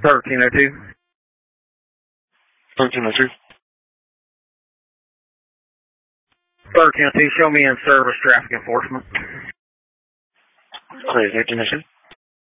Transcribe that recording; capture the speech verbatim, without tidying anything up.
thirteen oh two. thirteen oh two. thirteen oh two, show me in service traffic enforcement. Clear, thirteen oh two.